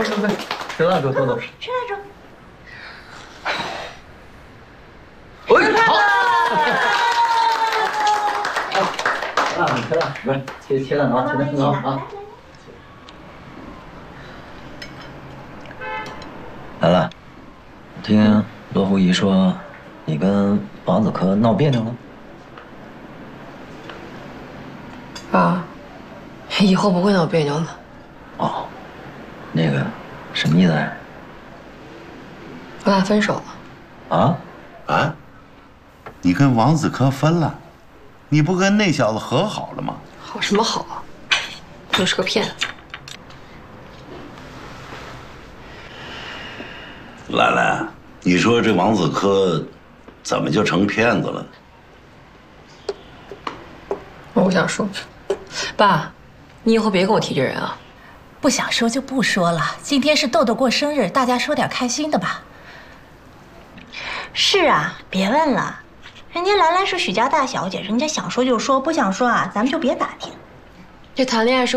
吃蜡烛，豆豆。 吃蜡烛。 好。啊，你吃了，不是切蛋糕，切蛋糕啊。兰兰，我听罗湖姨说，你跟王子科闹别扭了。 爸，以后不会闹别扭了。 哦，那个什么意思啊？ 我俩分手了。 啊？ 啊？你跟王子科分了？你不跟那小子和好了吗？ 好什么好啊？就是个骗子。 兰兰，你说这王子科怎么就成骗子了？ 我不想说。爸，你以后别跟我提这人啊。 不想说就不说了。今天是豆豆过生日，大家说点开心的吧。 是啊，别问了，人家兰兰是许家大小姐，人家想说就说，不想说啊，咱们就别打听。 这谈恋爱是